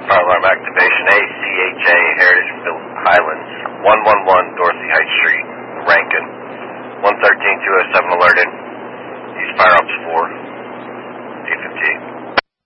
Fire alarm activation, ACHA, Heritage Highlands, 111 Dorothy Heights Street, Rankin. 113-207 alerted. Use fire ops 4.